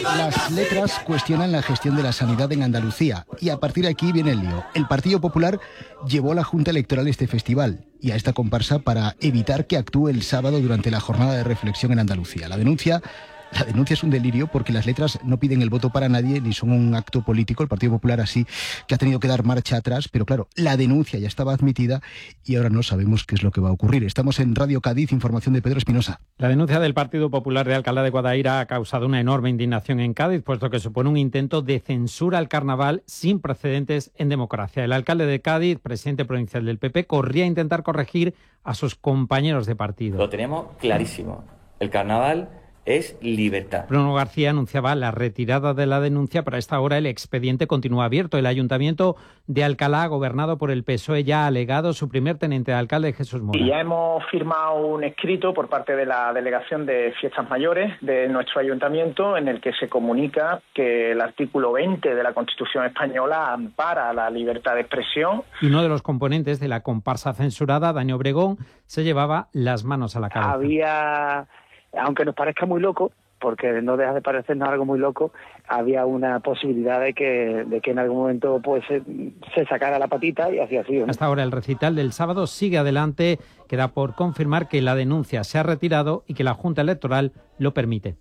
Las letras cuestionan la gestión de la sanidad en Andalucía y a partir de aquí viene el lío. El Partido Popular llevó a la Junta Electoral este festival y a esta comparsa para evitar que actúe el sábado durante la jornada de reflexión en Andalucía. La denuncia es un delirio porque las letras no piden el voto para nadie ni son un acto político. El Partido Popular así que ha tenido que dar marcha atrás, pero claro, la denuncia ya estaba admitida y ahora no sabemos qué es lo que va a ocurrir. Estamos en Radio Cádiz, información de Pedro Espinosa. La denuncia del Partido Popular de Alcalá de Guadaira ha causado una enorme indignación en Cádiz, puesto que supone un intento de censura al carnaval sin precedentes en democracia. El alcalde de Cádiz, presidente provincial del PP, corría a intentar corregir a sus compañeros de partido. Lo tenemos clarísimo. El carnaval es libertad. Bruno García anunciaba la retirada de la denuncia, pero a esta hora el expediente continúa abierto. El Ayuntamiento de Alcalá, gobernado por el PSOE, ya ha alegado su primer teniente de alcalde, Jesús Mora. Y ya hemos firmado un escrito por parte de la Delegación de Fiestas Mayores de nuestro Ayuntamiento en el que se comunica que el artículo 20 de la Constitución española ampara la libertad de expresión. Y uno de los componentes de la comparsa censurada, Dani Obregón, se llevaba las manos a la cabeza. Había, aunque nos parezca muy loco, porque no deja de parecernos algo muy loco, había una posibilidad de que en algún momento pues se sacara la patita y así ha sido, ¿no? Hasta ahora el recital del sábado sigue adelante. Queda por confirmar que la denuncia se ha retirado y que la Junta Electoral lo permite.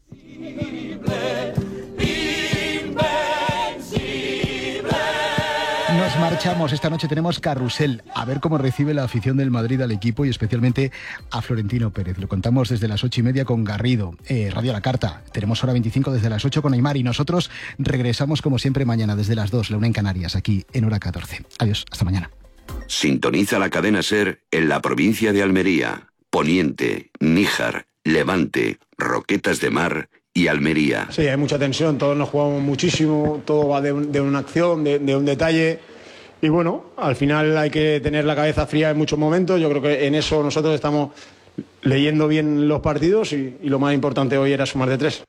Nos marchamos. Esta noche tenemos carrusel. A ver cómo recibe la afición del Madrid al equipo y especialmente a Florentino Pérez. Lo contamos desde las 8:30 con Garrido. Radio a la Carta. Tenemos hora 25 desde las 8 con Aymar y nosotros regresamos como siempre mañana desde las 2, la 1 en Canarias, aquí en hora 14. Adiós, hasta mañana. Sintoniza la cadena SER en la provincia de Almería, Poniente, Níjar, Levante, Roquetas de Mar y Almería. Sí, hay mucha tensión, todos nos jugamos muchísimo, todo va de una acción, de un detalle. Y bueno, al final hay que tener la cabeza fría en muchos momentos. Yo creo que en eso nosotros estamos leyendo bien los partidos y lo más importante hoy era sumar de 3.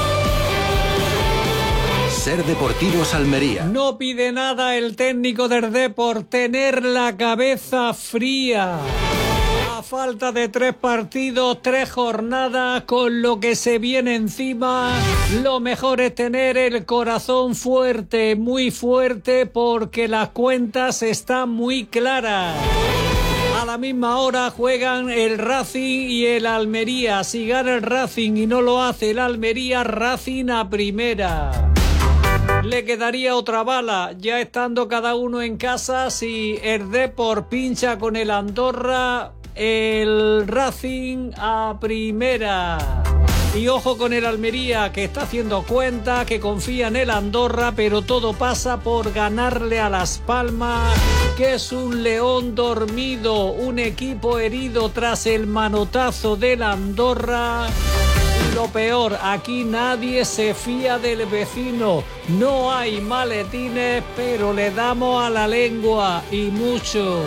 SER Deportivos Almería. No pide nada el técnico del Depor, tener la cabeza fría. A falta de 3 partidos, 3 jornadas, con lo que se viene encima, lo mejor es tener el corazón fuerte, muy fuerte, porque las cuentas están muy claras. A la misma hora juegan el Racing y el Almería. Si gana el Racing y no lo hace el Almería, Racing a primera. Le quedaría otra bala, ya estando cada uno en casa, si el Depor pincha con el Andorra, el Racing a primera. Y ojo con el Almería, que está haciendo cuenta, que confía en el Andorra, pero todo pasa por ganarle a Las Palmas, que es un león dormido, un equipo herido tras el manotazo del Andorra. Y lo peor, aquí nadie se fía del vecino, no hay maletines, pero le damos a la lengua y mucho.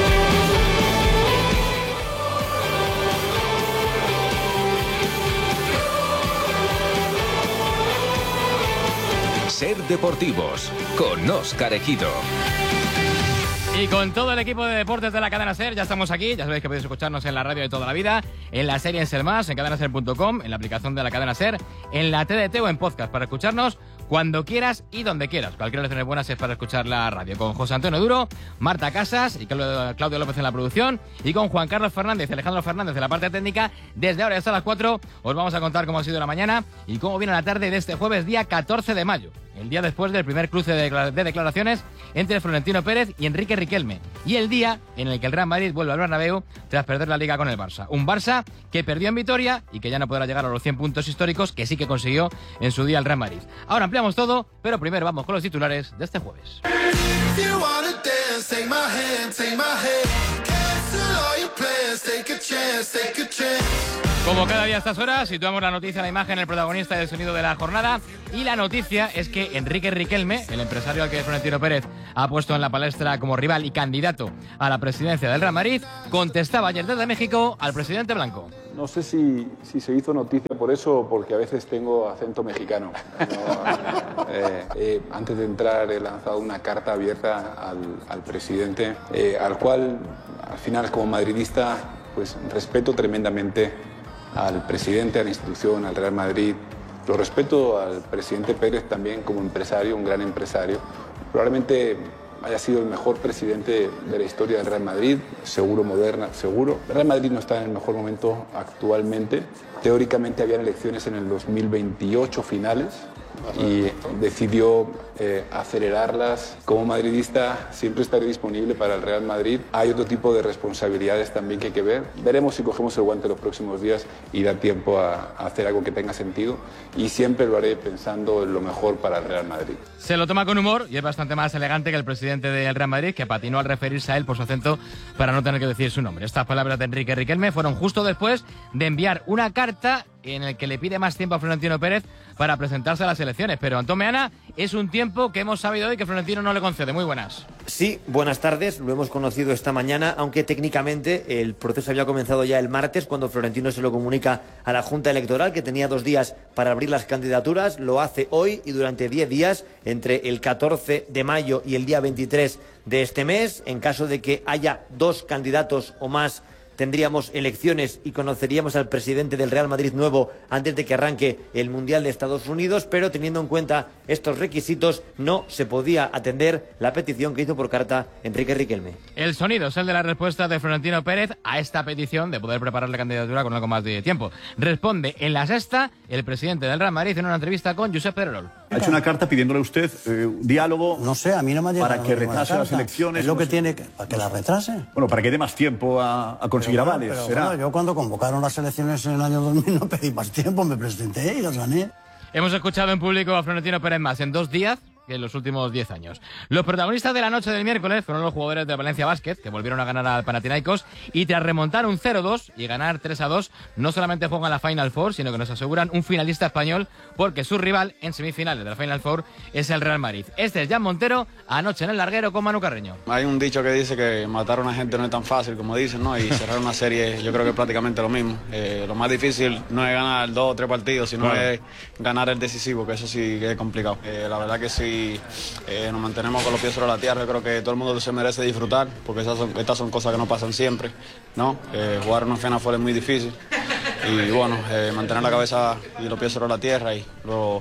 SER Deportivos con Óscar Ejido. Y con todo el equipo de deportes de la cadena SER, ya estamos aquí. Ya sabéis que podéis escucharnos en la radio de toda la vida, en la serie en SER+, en cadenaser.com, en la aplicación de la cadena SER, en la TDT o en podcast para escucharnos cuando quieras y donde quieras. Cualquier lección es buena es para escuchar la radio. Con José Antonio Duro, Marta Casas y Claudio López en la producción, y con Juan Carlos Fernández y Alejandro Fernández en la parte técnica. Desde ahora hasta las 4 os vamos a contar cómo ha sido la mañana y cómo viene la tarde de este jueves, día 14 de mayo. El día después del primer cruce de declaraciones entre Florentino Pérez y Enrique Riquelme. Y el día en el que el Real Madrid vuelve al Bernabéu tras perder la Liga con el Barça. Un Barça que perdió en Vitoria y que ya no podrá llegar a los 100 puntos históricos que sí que consiguió en su día el Real Madrid. Ahora ampliamos todo, pero primero vamos con los titulares de este jueves. Como cada día a estas horas, situamos la noticia, la imagen, el protagonista y el sonido de la jornada. Y la noticia es que Enrique Riquelme, el empresario al que Florentino Pérez ha puesto en la palestra como rival y candidato a la presidencia del Real Madrid, contestaba ayer desde México al presidente blanco. No sé si se hizo noticia por eso o porque a veces tengo acento mexicano. Antes de entrar he lanzado una carta abierta al presidente, al cual, al final, como madridista, pues respeto tremendamente al presidente, a la institución, al Real Madrid, Lo respeto al presidente Pérez también como empresario, un gran empresario. Probablemente haya sido el mejor presidente de la historia del Real Madrid, seguro. El Real Madrid no está en el mejor momento actualmente. Teóricamente habían elecciones en el 2028 finales y decidió acelerarlas. Como madridista siempre estaré disponible para el Real Madrid. Hay otro tipo de responsabilidades también que hay que ver. Veremos si cogemos el guante los próximos días y da tiempo a hacer algo que tenga sentido, y siempre lo haré pensando en lo mejor para el Real Madrid. Se lo toma con humor y es bastante más elegante que el presidente del Real Madrid, que patinó al referirse a él por su acento para no tener que decir su nombre. Estas palabras de Enrique Riquelme fueron justo después de enviar una carta en el que le pide más tiempo a Florentino Pérez para presentarse a las elecciones. Pero, Antón Meana, es un tiempo que hemos sabido hoy que Florentino no le concede. Muy buenas. Sí, buenas tardes. Lo hemos conocido esta mañana, aunque técnicamente el proceso había comenzado ya el martes, cuando Florentino se lo comunica a la Junta Electoral, que tenía 2 días para abrir las candidaturas. Lo hace hoy y durante 10 días, entre el 14 de mayo y el día 23 de este mes. En caso de que haya 2 candidatos o más, tendríamos elecciones y conoceríamos al presidente del Real Madrid nuevo antes de que arranque el Mundial de Estados Unidos, pero teniendo en cuenta estos requisitos no se podía atender la petición que hizo por carta Enrique Riquelme. El sonido es el de la respuesta de Florentino Pérez a esta petición de poder preparar la candidatura con algo más de tiempo. Responde en La Sexta el presidente del Real Madrid en una entrevista con Josep Pedrerol. Ha hecho una carta pidiéndole a usted diálogo. No sé, a mí no me ha llegado para que retrase las elecciones. Es lo que tiene para que las retrase. Bueno, para que dé más tiempo a conseguir avales. Pero ¿será? bueno, yo cuando convocaron las elecciones en el año 2000 no pedí más tiempo, me presenté y las gané. Hemos escuchado en público a Florentino Pérez más en 2 días que en los últimos 10 años. Los protagonistas de la noche del miércoles fueron los jugadores de Valencia Basket, que volvieron a ganar al Panathinaikos, y tras remontar un 0-2 y ganar 3-2, no solamente juegan la Final Four, sino que nos aseguran un finalista español, porque su rival en semifinales de la Final Four es el Real Madrid. Este es Jan Montero, anoche en el larguero con Manu Carreño. Hay un dicho que dice que matar a una gente no es tan fácil como dicen, ¿no? Y cerrar una serie yo creo que es prácticamente lo mismo. Lo más difícil no es ganar 2 o 3 partidos, sino es ganar el decisivo, que eso sí que es complicado. La verdad que sí, nos mantenemos con los pies sobre la tierra. Yo creo que todo el mundo se merece disfrutar, porque estas son cosas que no pasan siempre, ¿no? Jugar una Final Four es muy difícil y bueno, mantener la cabeza y los pies sobre la tierra y luego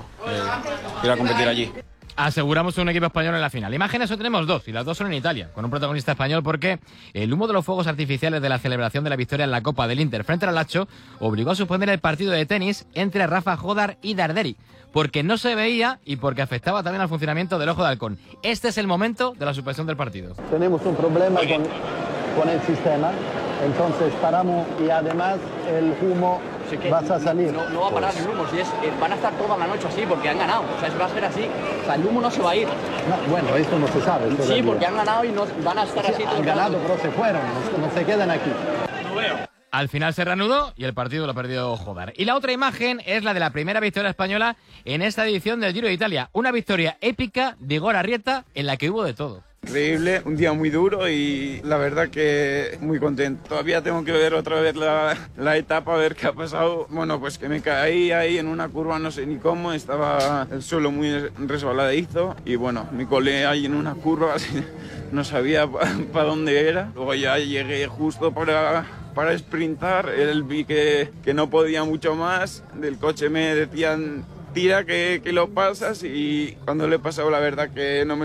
ir a competir allí. Aseguramos un equipo español en la final. Imágenes hoy tenemos 2, y las 2 son en Italia, con un protagonista español, porque el humo de los fuegos artificiales de la celebración de la victoria en la Copa del Inter frente al Lazio obligó a suspender el partido de tenis entre Rafa Jodar y Darderi, porque no se veía y porque afectaba también al funcionamiento del Ojo de Halcón. Este es el momento de la suspensión del partido. Tenemos un problema con el sistema, entonces paramos y además el humo va a salir. No va a parar el humo, van a estar toda la noche así porque han ganado, o sea, va a ser así, o sea, el humo no se va a ir. No, bueno, esto no se sabe. Sí, porque han ganado y no van a estar así todo el rato. Han ganado, pero se fueron, no se quedan aquí. No veo. Al final se reanudó y el partido lo perdió Jodar. Y la otra imagen es la de la primera victoria española en esta edición del Giro de Italia. Una victoria épica de Igor Arrieta en la que hubo de todo. Increíble, un día muy duro y la verdad que muy contento. Todavía tengo que ver otra vez la etapa, a ver qué ha pasado. Bueno, pues que me caí ahí en una curva, no sé ni cómo, estaba el suelo muy resbaladizo y bueno, me colé ahí en una curva, no sabía para dónde era. Luego ya llegué justo para sprintar, él vi que no podía mucho más, del coche me decían tira que lo pasas y cuando le he pasado la verdad que no me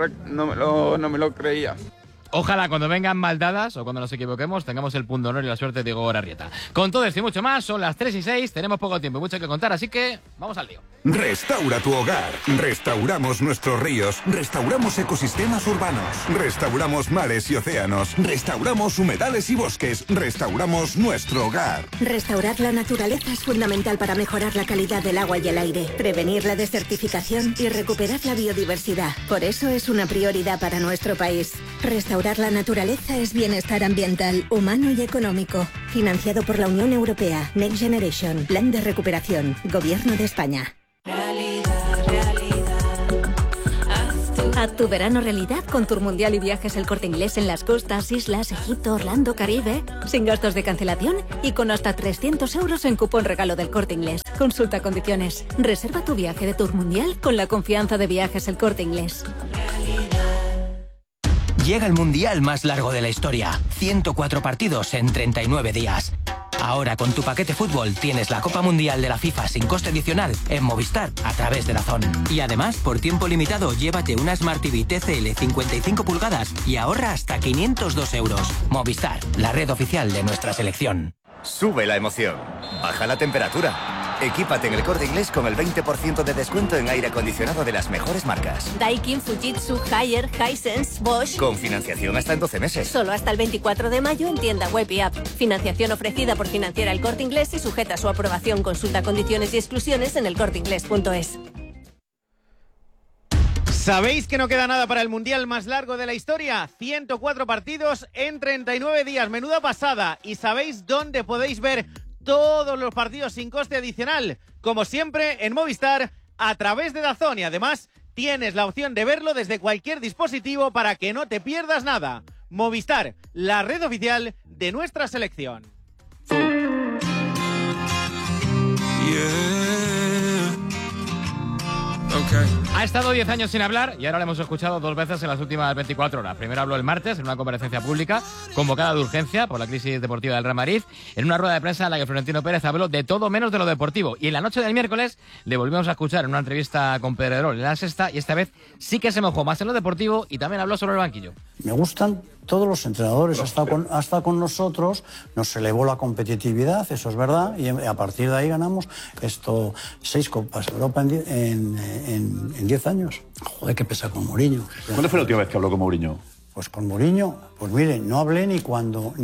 lo creía. Ojalá cuando vengan maldadas o cuando nos equivoquemos tengamos el punto de honor y la suerte de Igor Arrieta. Con todo esto y mucho más, son las 3:06, tenemos poco tiempo y mucho que contar, así que vamos al lío. Restaura tu hogar. Restauramos nuestros ríos. Restauramos ecosistemas urbanos. Restauramos mares y océanos. Restauramos humedales y bosques. Restauramos nuestro hogar. Restaurar la naturaleza es fundamental para mejorar la calidad del agua y el aire, prevenir la desertificación y recuperar la biodiversidad. Por eso es una prioridad para nuestro país. Restaurar la naturaleza es bienestar ambiental, humano y económico. Financiado por la Unión Europea. Next Generation. Plan de recuperación. Gobierno de España. Haz tu verano realidad con Tour Mundial y Viajes El Corte Inglés en las costas, islas, Egipto, Orlando, Caribe, sin gastos de cancelación y con hasta 300 euros en cupón regalo del Corte Inglés. Consulta condiciones. Reserva tu viaje de Tour Mundial con la confianza de Viajes El Corte Inglés. Llega el mundial más largo de la historia. 104 partidos en 39 días. Ahora con tu paquete fútbol tienes la Copa Mundial de la FIFA sin coste adicional en Movistar a través de DAZN. Y además, por tiempo limitado, llévate una Smart TV TCL 55 pulgadas y ahorra hasta 502 euros. Movistar, la red oficial de nuestra selección. Sube la emoción, baja la temperatura. Equípate en El Corte Inglés con el 20% de descuento en aire acondicionado de las mejores marcas. Daikin, Fujitsu, Haier, Hisense, Bosch. Con financiación hasta en 12 meses. Solo hasta el 24 de mayo en tienda web y app. Financiación ofrecida por Financiera El Corte Inglés y sujeta a su aprobación. Consulta condiciones y exclusiones en elcorteingles.es. ¿Sabéis que no queda nada para el mundial más largo de la historia? 104 partidos en 39 días. Menuda pasada. ¿Y sabéis dónde podéis ver todos los partidos sin coste adicional? Como siempre, en Movistar, a través de DAZN. Y además, tienes la opción de verlo desde cualquier dispositivo para que no te pierdas nada. Movistar, la red oficial de nuestra selección. Ha estado 10 años sin hablar y ahora le hemos escuchado 2 veces en las últimas 24 horas. Primero habló el martes en una comparecencia pública convocada de urgencia por la crisis deportiva del Real Madrid, en una rueda de prensa en la que Florentino Pérez habló de todo menos de lo deportivo. Y en la noche del miércoles le volvimos a escuchar en una entrevista con Pedrerol en La Sexta, y esta vez sí que se mojó más en lo deportivo y también habló sobre el banquillo. Me gustan todos los entrenadores, ha estado con nosotros, nos elevó la competitividad, eso es verdad, y a partir de ahí ganamos 6 Copas de Europa en 10 años. Joder, qué pesa con Mourinho. ¿Cuándo fue la última vez que habló con Mourinho? Pues con Mourinho, pues mire, no hablé ni cuando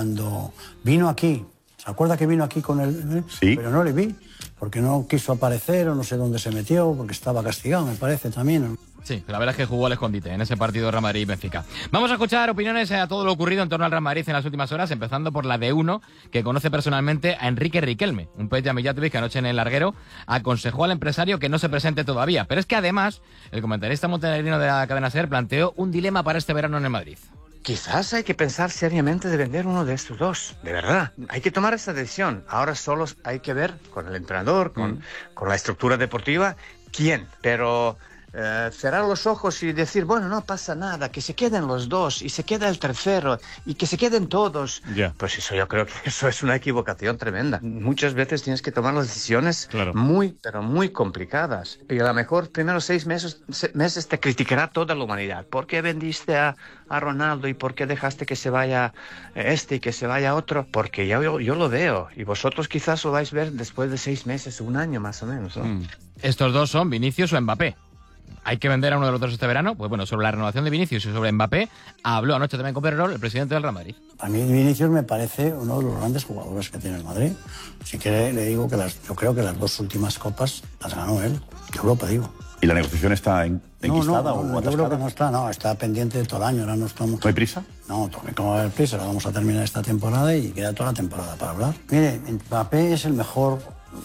vino aquí. ¿Se acuerda que vino aquí con él? Sí. Pero no le vi, porque no quiso aparecer o no sé dónde se metió, porque estaba castigado, me parece también. Sí, la verdad es que jugó al escondite en ese partido Real Madrid-Benfica. Vamos a escuchar opiniones a todo lo ocurrido en torno al Real Madrid en las últimas horas, empezando por la de uno que conoce personalmente a Enrique Riquelme, un Peja Mijatovic que anoche en el larguero aconsejó al empresario que no se presente todavía. Pero es que además, el comentarista montenegrino de la cadena SER planteó un dilema para este verano en el Madrid. Quizás hay que pensar seriamente de vender uno de estos dos, de verdad. Hay que tomar esa decisión. Ahora solo hay que ver con el entrenador, con la estructura deportiva, quién. Pero cerrar los ojos y decir, bueno, no pasa nada, que se queden los dos y se queda el tercero y que se queden todos. Pues eso, yo creo que eso es una equivocación tremenda. Muchas veces tienes que tomar las decisiones pero muy complicadas. Y a lo mejor primeros 6 meses te criticará toda la humanidad. ¿Por qué vendiste a Ronaldo y por qué dejaste que se vaya este y que se vaya otro? Porque yo lo veo y vosotros quizás lo vais a ver después de 6 meses, 1 año más o menos, ¿no? Estos dos son Vinicius o Mbappé. ¿Hay que vender a uno de los dos este verano? Pues bueno, sobre la renovación de Vinicius y sobre Mbappé habló anoche también con Pedrerol, el presidente del Real Madrid. A mí Vinicius me parece uno de los grandes jugadores que tiene el Madrid. Si quiere, le digo que yo creo que las 2 últimas copas las ganó él, de Europa, digo. ¿Y la negociación está enquistada o yo creo que está pendiente de todo el año. Ahora no estamos... ¿No hay prisa? No, ¿cómo va a haber prisa? Ahora vamos a terminar esta temporada y queda toda la temporada para hablar. Mire, Mbappé es el mejor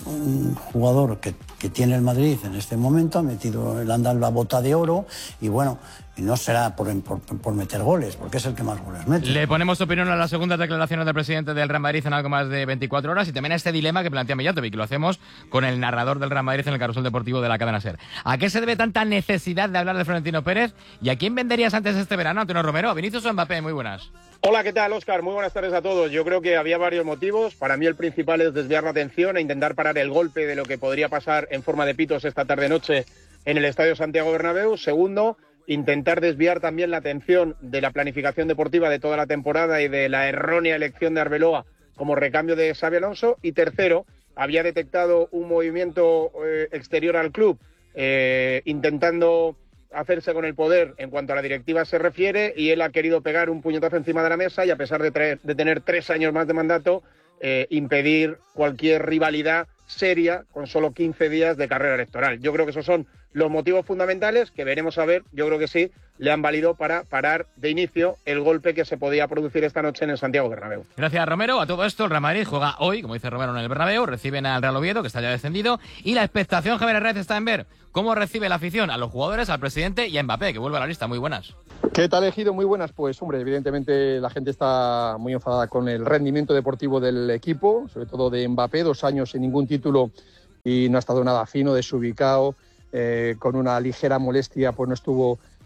jugador que tiene el Madrid en este momento, ha metido el anda en la bota de oro y bueno, y no será por meter goles, porque es el que más goles mete. Le ponemos tu opinión a las segundas declaraciones del presidente del Real Madrid en algo más de 24 horas y también a este dilema que plantea Mijatovic, que lo hacemos con el narrador del Real Madrid en el carrusel deportivo de la cadena SER. ¿A qué se debe tanta necesidad de hablar de Florentino Pérez? ¿Y a quién venderías antes este verano, Antonio Romero? ¿A Vinicius o Mbappé? Muy buenas. Hola, ¿qué tal, Óscar? Muy buenas tardes a todos. Yo creo que había varios motivos. Para mí el principal es desviar la atención e intentar parar el golpe de lo que podría pasar en forma de pitos esta tarde-noche en el Estadio Santiago Bernabéu. Segundo, intentar desviar también la atención de la planificación deportiva de toda la temporada y de la errónea elección de Arbeloa como recambio de Xabi Alonso. Y tercero, había detectado un movimiento exterior al club intentando hacerse con el poder en cuanto a la directiva se refiere, y él ha querido pegar un puñetazo encima de la mesa y, a pesar de tener 3 años más de mandato, impedir cualquier rivalidad seria con solo 15 días de carrera electoral. Yo creo que esos son los motivos fundamentales que veremos a ver. Yo creo que sí le han valido para parar de inicio el golpe que se podía producir esta noche en el Santiago Bernabéu. Gracias, Romero. A todo esto, el Real Madrid juega hoy, como dice Romero, en el Bernabéu. Reciben al Real Oviedo, que está ya descendido, y la expectación, Javier Herrera, está en ver cómo recibe la afición a los jugadores, al presidente y a Mbappé, que vuelve a la lista. Muy buenas. ¿Qué tal, Ejido? Muy buenas. Pues, hombre, evidentemente la gente está muy enfadada con el rendimiento deportivo del equipo, sobre todo de Mbappé, 2 años sin ningún título y no ha estado nada fino, desubicado, con una ligera molestia, pues no estuvo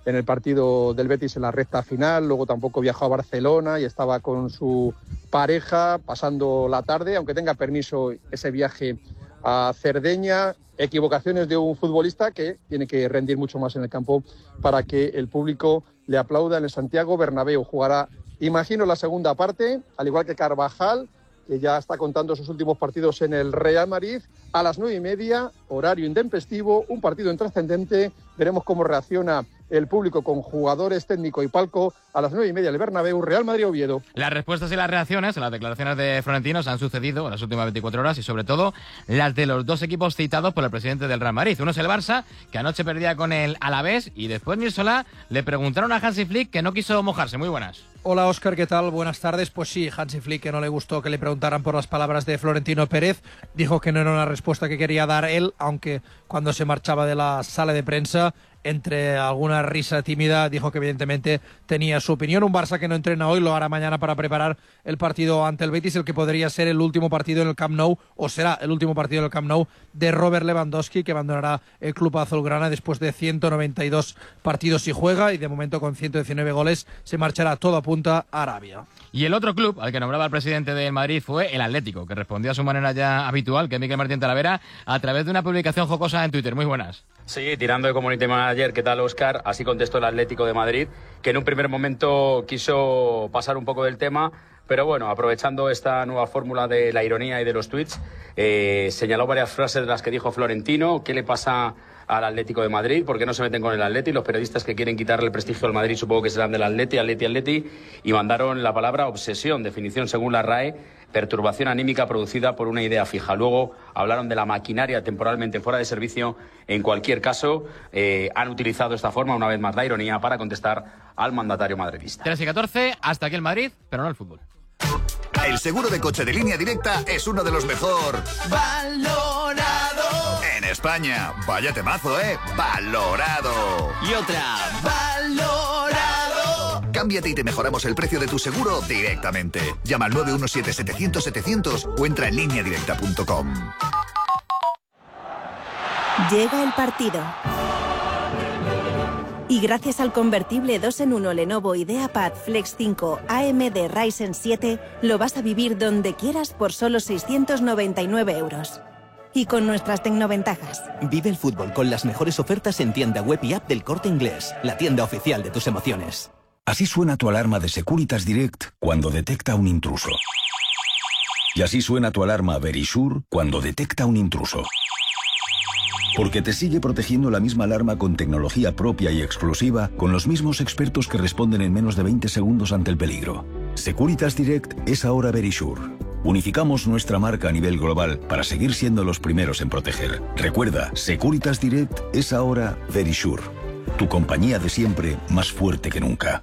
en el partido del Betis en la recta final, luego tampoco viajó a Barcelona y estaba con su pareja pasando la tarde, aunque tenga permiso ese viaje a Cerdeña. Equivocaciones de un futbolista que tiene que rendir mucho más en el campo para que el público le aplauda en el Santiago Bernabéu. Jugará, imagino, la segunda parte, al igual que Carvajal, que ya está contando sus últimos partidos en el Real Madrid, a las 9:30, horario intempestivo, un partido intrascendente. Veremos cómo reacciona el público con jugadores, técnico y palco a las 9:30 el Bernabéu, Real Madrid-Oviedo. Las respuestas y las reacciones a las declaraciones de Florentino se han sucedido en las últimas 24 horas y sobre todo las de los dos equipos citados por el presidente del Real Madrid. Uno es el Barça, que anoche perdía con el Alavés, y después Nils Solá le preguntaron a Hansi Flick, que no quiso mojarse. Muy buenas. Hola Óscar, ¿qué tal? Buenas tardes. Pues sí, Hansi Flick, que no le gustó que le preguntaran por las palabras de Florentino Pérez, dijo que no era una respuesta que quería dar él, aunque cuando se marchaba de la sala de prensa, entre alguna risa tímida, dijo que evidentemente tenía su opinión. Un Barça que no entrena hoy, lo hará mañana para preparar el partido ante el Betis, el que podría ser el último partido en el Camp Nou, o será el último partido en el Camp Nou de Robert Lewandowski, que abandonará el club azulgrana después de 192 partidos si juega, y de momento con 119 goles se marchará todo a punta a Arabia. Y el otro club al que nombraba el presidente del Madrid fue el Atlético, que respondió a su manera ya habitual, que Miquel Martín Talavera, a través de una publicación jocosa en Twitter. Muy buenas. Sí, tirando de community manager. ¿Qué tal, Óscar? Así contestó el Atlético de Madrid, que en un primer momento quiso pasar un poco del tema, pero bueno, aprovechando esta nueva fórmula de la ironía y de los tweets, señaló varias frases de las que dijo Florentino. ¿Qué le pasa al Atlético de Madrid? ¿Por qué no se meten con el Atleti? Los periodistas que quieren quitarle el prestigio al Madrid supongo que serán del Atleti, y mandaron la palabra obsesión, definición según la RAE, perturbación anímica producida por una idea fija. Luego hablaron de la maquinaria temporalmente fuera de servicio. En cualquier caso, han utilizado esta forma, una vez más la ironía, para contestar al mandatario madridista. 3:14, hasta aquí el Madrid, pero no el fútbol. El seguro de coche de Línea Directa es uno de los mejor valorado en España. Vaya temazo, ¿eh? Valorado. Y otra, valorado. Cámbiate y te mejoramos el precio de tu seguro directamente. Llama al 917-700-700 o entra en lineadirecta.com. Llega el partido. Y gracias al convertible 2-en-1 Lenovo IdeaPad Flex 5 AMD Ryzen 7, lo vas a vivir donde quieras por solo 699 €. Y con nuestras tecnoventajas. Vive el fútbol con las mejores ofertas en tienda web y app del Corte Inglés, la tienda oficial de tus emociones. Así suena tu alarma de Securitas Direct cuando detecta un intruso. Y así suena tu alarma Verisure cuando detecta un intruso. Porque te sigue protegiendo la misma alarma con tecnología propia y exclusiva, con los mismos expertos que responden en menos de 20 segundos ante el peligro. Securitas Direct es ahora Verisure. Unificamos nuestra marca a nivel global para seguir siendo los primeros en proteger. Recuerda, Securitas Direct es ahora Verisure. Tu compañía de siempre, más fuerte que nunca.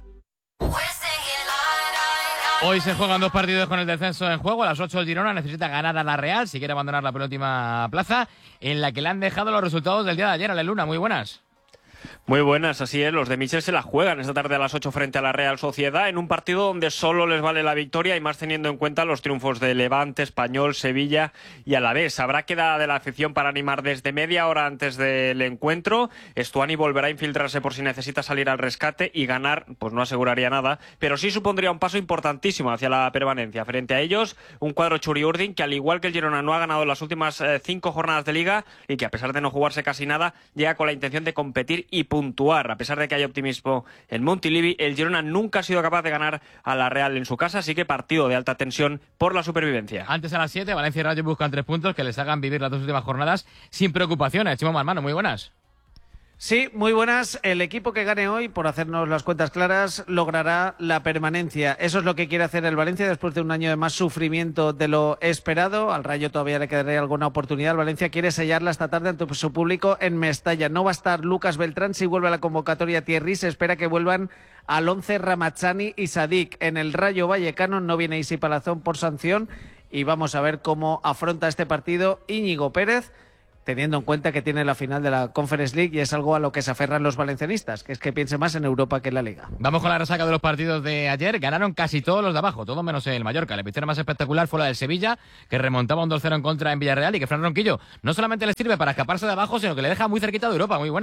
Hoy se juegan dos partidos con el descenso en juego. A las 8 el Girona necesita ganar a la Real si quiere abandonar la penúltima plaza, en la que le han dejado los resultados del día de ayer. Ale Luna, muy buenas. Muy buenas, así es, los de Michel se la juegan esta tarde a las 8 frente a la Real Sociedad, en un partido donde solo les vale la victoria y más teniendo en cuenta los triunfos de Levante, Español, Sevilla y Alavés. Habrá quedada de la afición para animar desde media hora antes del encuentro. Estuani volverá a infiltrarse por si necesita salir al rescate, y ganar pues no aseguraría nada, pero sí supondría un paso importantísimo hacia la permanencia. Frente a ellos, un cuadro Churiurdin que, al igual que el Girona, no ha ganado las últimas 5 jornadas de Liga y que, a pesar de no jugarse casi nada, llega con la intención de competir y puntuar. A pesar de que hay optimismo en Montilivi, el Girona nunca ha sido capaz de ganar a la Real en su casa, así que partido de alta tensión por la supervivencia. Antes, a las 7, Valencia y Rayo buscan 3 puntos que les hagan vivir las dos últimas jornadas sin preocupaciones. Chimo Malmano, muy buenas. Sí, muy buenas. El equipo que gane hoy, por hacernos las cuentas claras, logrará la permanencia. Eso es lo que quiere hacer el Valencia después de un año de más sufrimiento de lo esperado. Al Rayo todavía le quedaría alguna oportunidad. El Valencia quiere sellarla esta tarde ante su público en Mestalla. No va a estar Lucas Beltrán si vuelve a la convocatoria Thierry. Se espera que vuelvan al 11 Ramachani y Sadik. En el Rayo Vallecano no viene Isi Palazón por sanción, y vamos a ver cómo afronta este partido Íñigo Pérez, teniendo en cuenta que tiene la final de la Conference League, y es algo a lo que se aferran los valencianistas, que es que piense más en Europa que en la Liga. Vamos con la resaca de los partidos de ayer. Ganaron casi todos los de abajo, todo menos el Mallorca. La victoria más espectacular fue la del Sevilla, que remontaba un 2-0 en contra en Villarreal, y que Fran Ronquillo no solamente le sirve para escaparse de abajo, sino que le deja muy cerquita de Europa. Muy buenas.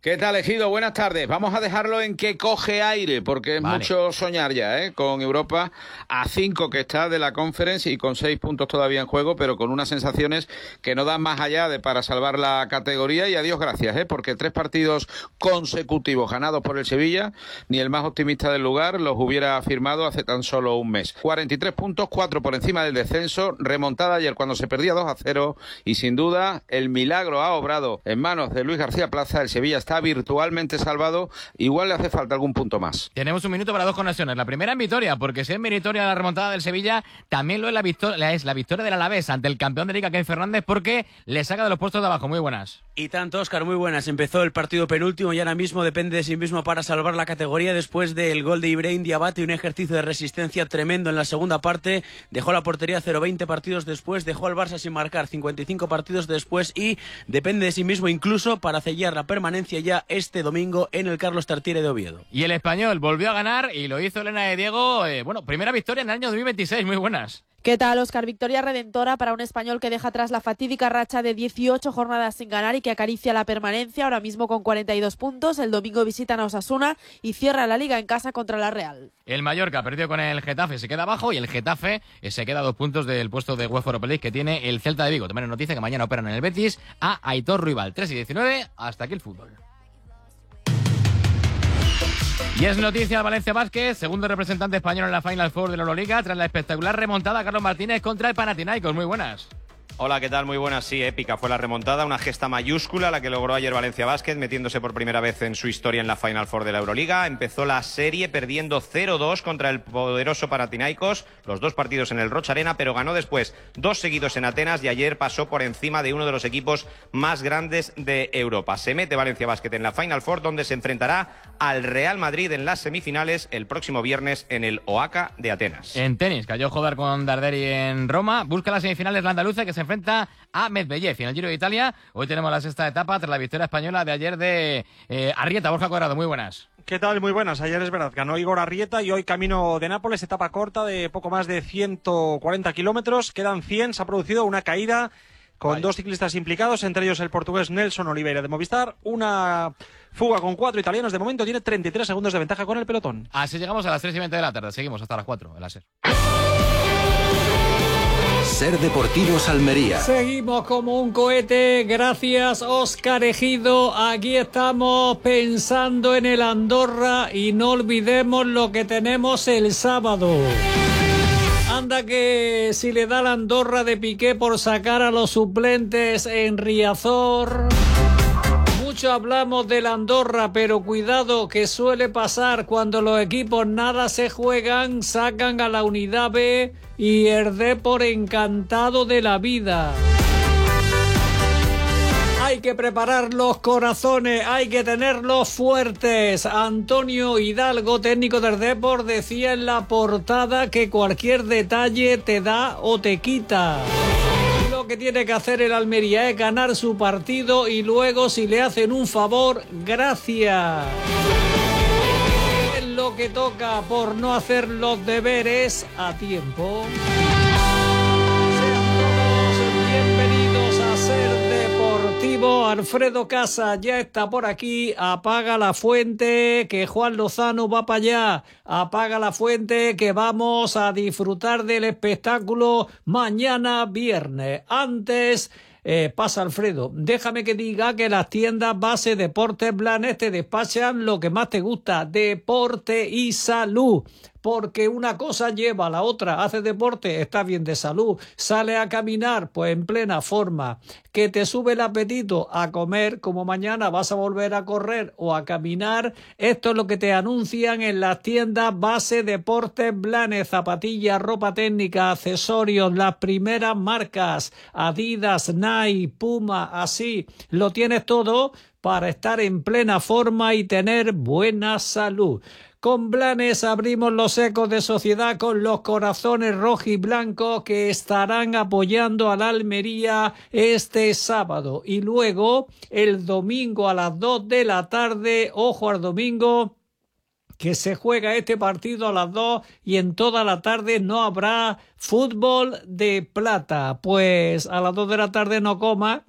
¿Qué tal, Ejido? Buenas tardes. Vamos a dejarlo en que coge aire, porque es mucho soñar ya, con Europa a 5 que está de la Conference y con 6 puntos todavía en juego, pero con unas sensaciones que no dan más allá de para salvar la categoría. Y a Dios gracias, porque 3 partidos consecutivos ganados por el Sevilla, ni el más optimista del lugar los hubiera firmado hace tan solo un mes. 43 puntos, 4 por encima del descenso, remontada ayer cuando se perdía 2-0 y sin duda el milagro ha obrado en manos de Luis García Plaza. El Sevilla está virtualmente salvado, igual le hace falta algún punto más. Tenemos un minuto para 2 conexiones. La primera en Vitoria, porque si es meritoria la remontada del Sevilla, también lo es la victoria del Alavés ante el campeón de Liga, Ken Fernández, porque le saca de los puestos de abajo. Muy buenas. Y tanto, Óscar, muy buenas. Empezó el partido penúltimo y ahora mismo depende de sí mismo para salvar la categoría después del gol de Ibrahim Diabate, un ejercicio de resistencia tremendo en la segunda parte. Dejó la portería 0-20 partidos después, dejó al Barça sin marcar 55 partidos después y depende de sí mismo incluso para sellar la permanencia ya este domingo en el Carlos Tartiere de Oviedo. Y el Español volvió a ganar y lo hizo Elena de Diego. Primera victoria en el año 2026. Muy buenas. ¿Qué tal, Óscar? Victoria redentora para un Español que deja atrás la fatídica racha de 18 jornadas sin ganar y que acaricia la permanencia, ahora mismo con 42 puntos. El domingo visitan a Osasuna y cierra la Liga en casa contra la Real. El Mallorca perdió con el Getafe, se queda abajo, y el Getafe se queda a 2 puntos del puesto de UEFA Europa League que tiene el Celta de Vigo. También nos noticia que mañana operan en el Betis a Aitor Ruibal. 3:19, hasta aquí el fútbol. Y es noticia de Valencia Basket, segundo representante español en la Final Four de la Euroliga, tras la espectacular remontada a Carlos Martínez contra el Panathinaikos. Muy buenas. Hola, ¿qué tal? Muy buenas. Sí, épica fue la remontada, una gesta mayúscula la que logró ayer Valencia Basket, metiéndose por primera vez en su historia en la Final Four de la Euroliga. Empezó la serie perdiendo 0-2 contra el poderoso Panathinaikos, los 2 partidos en el Rocha Arena, pero ganó después 2 seguidos en Atenas y ayer pasó por encima de uno de los equipos más grandes de Europa. Se mete Valencia Basket en la Final Four, donde se enfrentará al Real Madrid en las semifinales el próximo viernes en el Oaca de Atenas. En tenis, cayó Jodar con Darderi en Roma, busca las semifinales la andaluza, que se enfrenta a Medvedev en el Giro de Italia. Hoy tenemos la sexta etapa tras la victoria española de ayer de Arrieta. Borja Cuadrado, muy buenas. ¿Qué tal? Muy buenas. Ayer es verdad, ganó Igor Arrieta y hoy camino de Nápoles, etapa corta de poco más de 140 kilómetros. Quedan 100, se ha producido una caída con 2 ciclistas implicados, entre ellos el portugués Nelson Oliveira de Movistar. Una fuga con 4 italianos. De momento tiene 33 segundos de ventaja con el pelotón. Así llegamos a las 3:20 de la tarde. Seguimos hasta las 4 en la SER. SER Deportivos Almería. Seguimos como un cohete. Gracias, Óscar Ejido. Aquí estamos pensando en el Andorra y no olvidemos lo que tenemos el sábado. Anda que si le da la Andorra de Piqué por sacar a los suplentes en Riazor. Mucho hablamos de la Andorra, pero cuidado que suele pasar cuando los equipos nada se juegan, sacan a la unidad B y el Depor encantado de la vida. Hay que preparar los corazones, hay que tenerlos fuertes. Antonio Hidalgo, técnico del Depor, decía en la portada que cualquier detalle te da o te quita. Lo que tiene que hacer el Almería es ganar su partido y luego, si le hacen un favor, gracias. Es lo que toca por no hacer los deberes a tiempo. Alfredo Casa ya está por aquí. Apaga la fuente, que Juan Lozano va para allá. Apaga la fuente, que vamos a disfrutar del espectáculo mañana viernes. Antes, pasa Alfredo, déjame que diga que las tiendas Base Deportes Blanes te despachan lo que más te gusta: deporte y salud. Porque una cosa lleva a la otra. Haces deporte, estás bien de salud. Sale a caminar, pues en plena forma. Que te sube el apetito a comer, como mañana vas a volver a correr o a caminar. Esto es lo que te anuncian en las tiendas Base Deportes Blanes. Zapatillas, ropa técnica, accesorios, las primeras marcas. Adidas, Nike, Puma, así. Lo tienes todo para estar en plena forma y tener buena salud. Con Blanes abrimos los ecos de sociedad con los corazones rojiblancos que estarán apoyando a la Almería este sábado. Y luego, el domingo a las 2 de la tarde, ojo al domingo, que se juega este partido a las 2 y en toda la tarde no habrá fútbol de plata. Pues a las 2 de la tarde no coma.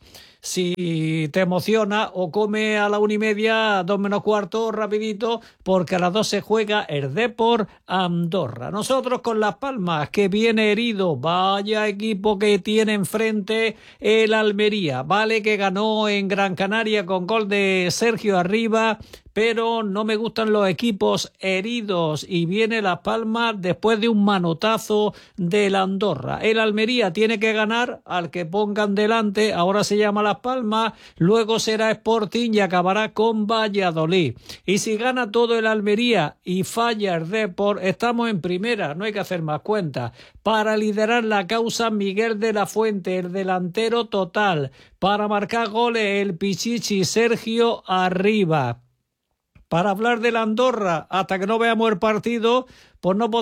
si te emociona, o come a la 1:30, 2 menos cuarto, rapidito, porque a las 2 se juega el Depor Andorra. Nosotros con Las Palmas, que viene herido, vaya equipo que tiene enfrente el Almería. Vale que ganó en Gran Canaria con gol de Sergio Arriba, pero no me gustan los equipos heridos, y viene Las Palmas después de un manotazo del Andorra. El Almería tiene que ganar al que pongan delante, ahora se llama Las Palmas, luego será Sporting y acabará con Valladolid. Y si gana todo el Almería y falla el Depor, estamos en primera, no hay que hacer más cuentas. Para liderar la causa, Miguel de la Fuente, el delantero total. Para marcar goles, el Pichichi Sergio Arriba. Para hablar de la Andorra, hasta que no veamos el partido, pues no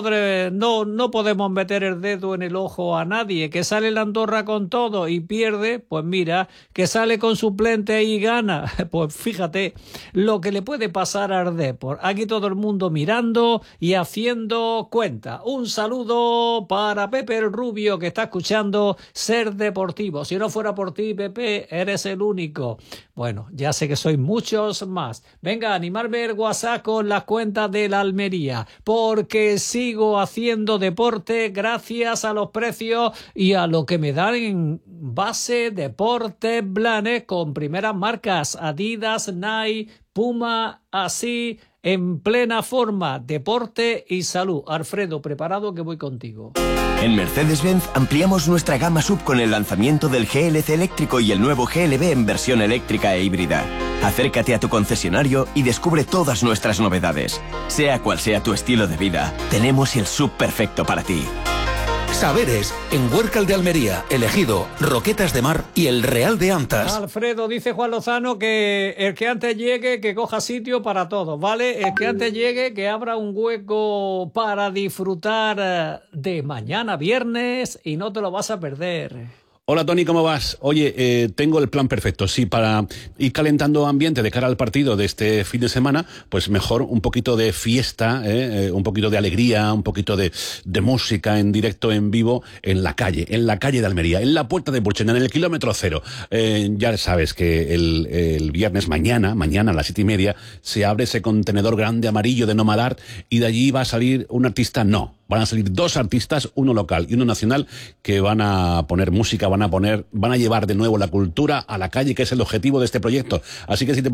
podemos meter el dedo en el ojo a nadie. Que sale la Andorra con todo y pierde, pues mira, que sale con suplente y gana, pues fíjate lo que le puede pasar al Depor. Aquí todo el mundo mirando y haciendo cuenta. Un saludo para Pepe el Rubio, que está escuchando Ser Deportivo. Si no fuera por ti, Pepe, eres el único. Bueno, ya sé que sois muchos más. Venga, animarme el WhatsApp con las cuentas de la Almería, porque sigo haciendo deporte gracias a los precios y a lo que me dan en Base Deportes Blanes, con primeras marcas Adidas, Nike, Puma, así en plena forma. Deporte y salud. Alfredo, preparado que voy contigo. En Mercedes-Benz ampliamos nuestra gama SUV con el lanzamiento del GLC eléctrico y el nuevo GLB en versión eléctrica e híbrida. Acércate a tu concesionario y descubre todas nuestras novedades. Sea cual sea tu estilo de vida, tenemos el SUV perfecto para ti. Saberes, en Huércal de Almería, Elegido, Roquetas de Mar y el Real de Antas. Alfredo, dice Juan Lozano que el que antes llegue, que coja sitio para todos, ¿vale? El que antes llegue, que abra un hueco para disfrutar de mañana viernes y no te lo vas a perder. Hola Tony, ¿cómo vas? Oye, tengo el plan perfecto. Sí, para ir calentando ambiente de cara al partido de este fin de semana, pues mejor un poquito de fiesta, un poquito de alegría, un poquito de música en directo, en vivo, en la calle de Almería, en la Puerta de Burchena, en el kilómetro cero. Ya sabes que el viernes mañana a las 7:30, se abre ese contenedor grande amarillo de Nomad Art, y de allí va a salir un artista, van a salir 2 artistas, uno local y uno nacional, que van a poner música, van a llevar de nuevo la cultura a la calle, que es el objetivo de este proyecto. Así que si te